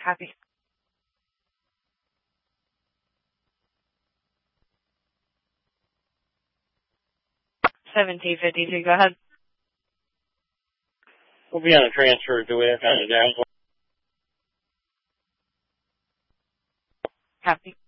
Copy. 1752, go ahead. We'll be on a transfer. Do we have kind of down? Copy.